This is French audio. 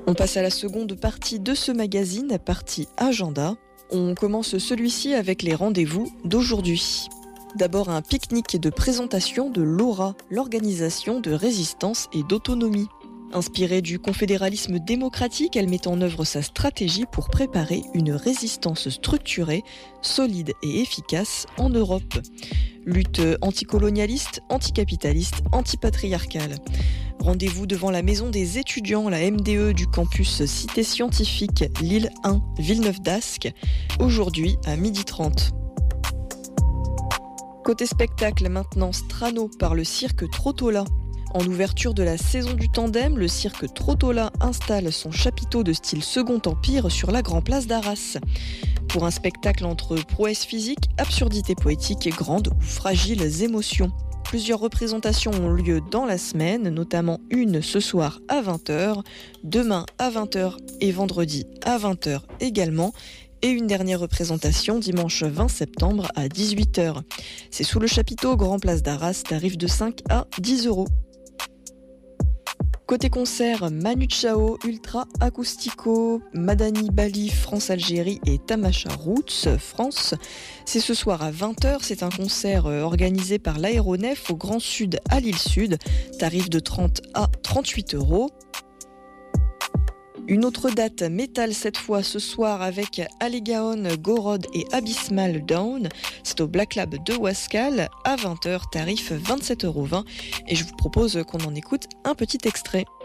On passe à la seconde partie de ce magazine, partie agenda. On commence celui-ci avec les rendez-vous d'aujourd'hui. D'abord un pique-nique de présentation de l'ORA, l'Organisation de résistance et d'autonomie. Inspirée du confédéralisme démocratique, elle met en œuvre sa stratégie pour préparer une résistance structurée, solide et efficace en Europe. Lutte anticolonialiste, anticapitaliste, antipatriarcale. Rendez-vous devant la maison des étudiants, la MDE du campus Cité Scientifique, Lille 1, Villeneuve d'Ascq, aujourd'hui à 12h30. Côté spectacle maintenant, Strano par le cirque Trottola. En ouverture de la saison du tandem, le cirque Trottola installe son chapiteau de style Second Empire sur la Grand Place d'Arras. Pour un spectacle entre prouesse physique, absurdité poétique et grandes ou fragiles émotions. Plusieurs représentations ont lieu dans la semaine, notamment une ce soir à 20h, demain à 20h et vendredi à 20h également, et une dernière représentation dimanche 20 septembre à 18h. C'est sous le chapiteau Grand Place d'Arras, tarif de 5 à 10 €. Côté concert, Manu Chao, Ultra Acoustico, Madani Bali, France-Algérie et Tamacha Roots, France. C'est ce soir à 20h, c'est un concert organisé par l'Aéronef au Grand Sud à Lille Sud, tarif de 30 à 38 €. Une autre date, métal cette fois ce soir avec Allegaon, Gorod et Abysmal Down. C'est au Black Lab de Wascal à 20h, tarif 27,20 € et je vous propose qu'on en écoute un petit extrait.